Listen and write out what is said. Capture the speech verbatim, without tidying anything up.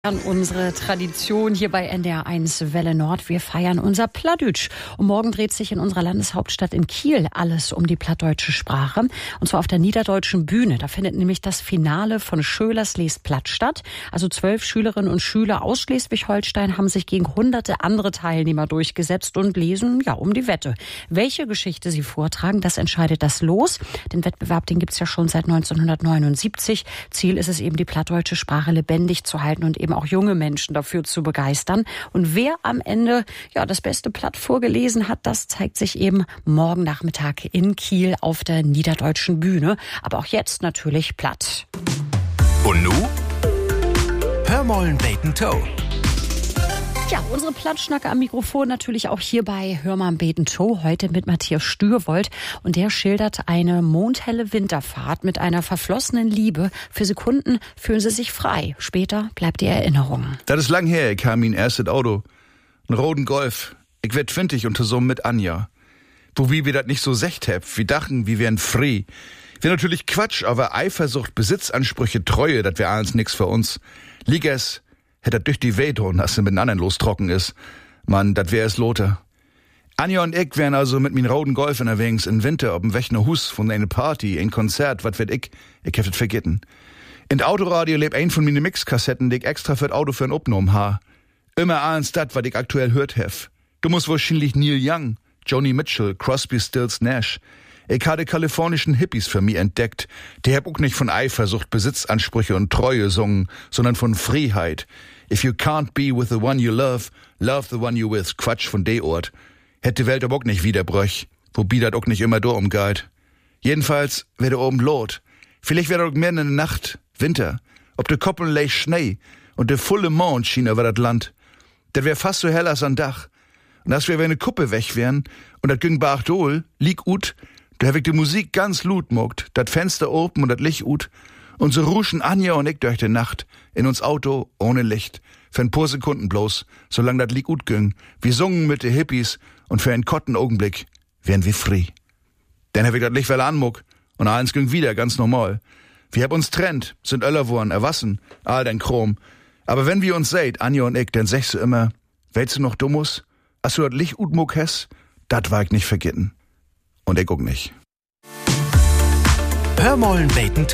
An unsere Tradition hier bei N D R eins Welle Nord. Wir feiern unser Plattdeutsch. Und morgen dreht sich in unserer Landeshauptstadt in Kiel alles um die plattdeutsche Sprache. Und zwar auf der Niederdeutschen Bühne. Da findet nämlich das Finale von Schölers lest Platt statt. Also zwölf Schülerinnen und Schüler aus Schleswig-Holstein haben sich gegen hunderte andere Teilnehmer durchgesetzt und lesen ja um die Wette. Welche Geschichte sie vortragen, das entscheidet das Los. Den Wettbewerb, den gibt's ja schon seit neunzehnhundertneunundsiebzig. Ziel ist es eben, die plattdeutsche Sprache lebendig zu halten und eben auch junge Menschen dafür zu begeistern. Und wer am Ende ja das beste Platt vorgelesen hat, das zeigt sich eben morgen Nachmittag in Kiel auf der Niederdeutschen Bühne. Aber auch jetzt natürlich Platt. Und nu? Hör mollen beten Toe. Ja, unsere Plattschnacker am Mikrofon natürlich auch hier bei Hör mal beten Toe, heute mit Matthias Stürwold. Und der schildert eine mondhelle Winterfahrt mit einer verflossenen Liebe. Für Sekunden fühlen sie sich frei. Später bleibt die Erinnerung. Das ist lang her, ich habe mein erstes Auto. Einen roten Golf. Ich werd fintig und zusammen mit Anja. Wo wie wir das nicht so secht hab, wir dachten, wir wären frei. Wär natürlich Quatsch, aber Eifersucht, Besitzansprüche, Treue, das wär alles nix für uns. Liegers hätte er durch die Wehtun, dass er mit den anderen lostrocken ist. Mann, dat wär es Lothar. Anja und ich wären also mit min roten Golf unterwegs in Winter ob'm Wechner Hus von einer Party, ein Konzert, wat wird ich? Ich hab das vergessen. In d Autoradio lebt ein von mine Mixkassetten, die ich extra für d Auto für n opgenommen ha. Immer eins dat, wat ich aktuell hört hef. Du musst wahrscheinlich Neil Young, Joni Mitchell, Crosby, Stills, Nash. Ich hatte kalifornischen Hippies für mich entdeckt. Die hab auch nicht von Eifersucht, Besitzansprüche und Treue sungen, sondern von Freiheit. If you can't be with the one you love, love the one you with. Quatsch von de Ort. Hätte die Welt aber auch nicht wieder bröch. Wobei dat auch nicht immer do umgeht. Jedenfalls wär oben Lot. Vielleicht wär auch mehr in der Nacht, Winter. Ob de Koppel leicht Schnee und de volle Mond schien über dat Land. Dat wär fast so hell als an Dach. Und als wir wenn ne Kuppe weg wären und dat ging bach dol, lieg ut, da hab ich die Musik ganz lut mogt, dat Fenster open und dat Licht ut, und so ruschen Anja und ich durch die Nacht, in uns Auto, ohne Licht, für ein paar Sekunden bloß, solang dat Lied gut ging. Wir sungen mit de Hippies, und für einen kotten Augenblick wären wir frei. Dann hab ich dat Licht well anmuck, und eins ging wieder, ganz normal. Wir hab uns trennt, sind Öller worn, erwassen, all dein Chrom. Aber wenn wir uns seht, Anja und ich, dann sagst du immer, weißt du noch dummus? As du dat Licht ut muck hes, dat war ich nicht vergessen. Und ich guck nicht. Hör mollen beten